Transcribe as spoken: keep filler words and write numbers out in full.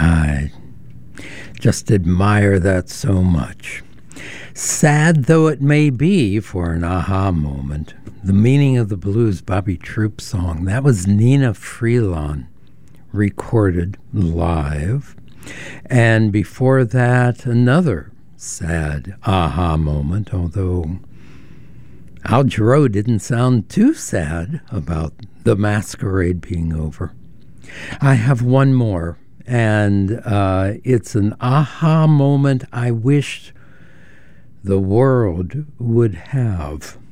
I just admire that so much. Sad though it may be for an aha moment, The Meaning of the Blues, Bobby Troup song, that was Nina Freelon, recorded live. And before that, another sad aha moment, although Al Jarreau didn't sound too sad about the masquerade being over. I have one more, and uh, it's an aha moment I wished the world would have.